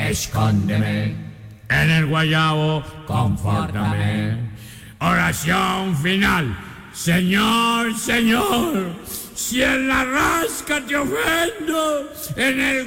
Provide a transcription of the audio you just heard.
escóndeme. En el guayabo, Confórtame. oración final. Señor, Señor, si en la rasca te ofendo, en el